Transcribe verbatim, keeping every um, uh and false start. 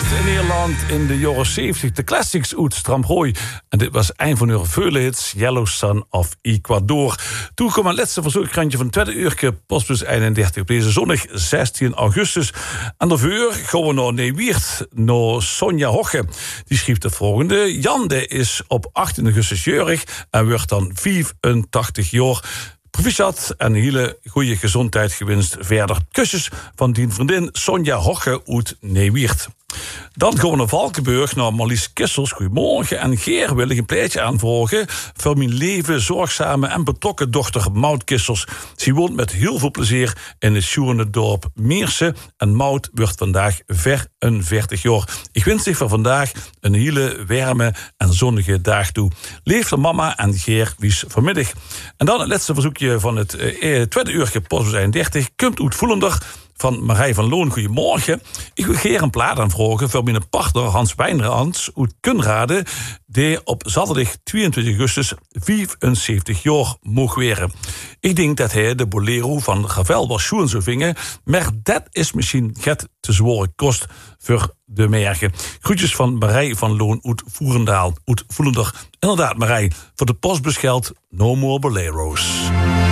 in Nederland in de jaren zeventig. De classics uit Stramrooi. En dit was een van hun vele hits, Yellow Sun of Ecuador. Toen kwam het laatste verzoekkrantje van het tweede uurtje, Postbus eenendertig, op deze zondag zestien augustus. En daarvoor gaan we naar Neewiert, naar Sonja Hoche. Die schreef de volgende. Jan de is op achttien augustus jarig en wordt dan vijfentachtig jaar. Proficiat en een hele goede gezondheid gewenst verder. Kusjes van die vriendin Sonja Hoche uit Neewiert. Dan gaan we naar Valkenburg, naar Marlies Kissels. Goedemorgen. En Geer wil ik een pleitje aanvragen voor mijn leven, zorgzame en betrokken dochter Maud Kissels. Ze woont met heel veel plezier in het sjoerende dorp Meersen. En Maud wordt vandaag vierenveertig jaar. Ik wens zich voor vandaag een hele warme en zonnige dag toe. Leef de mama en Geer wies vanmiddag. En dan het laatste verzoekje van het eh, tweede uurtje Postbus eenendertig. Komt uit Voelender. Van Marij van Loon, goedemorgen. Ik wil graag een plaat aanvragen voor mijn partner Hans Wijnrands uit Kunrade, die op zaterdag tweeëntwintig augustus vijfenzeventig jaar mocht weren. Ik denk dat hij de bolero van Gavel was schoen zou vingen, maar dat is misschien get te zware kost voor de merken. Groetjes van Marij van Loon uit Voerendaal, uit Voelender. Inderdaad, Marij, voor de postbus geldt no more bolero's.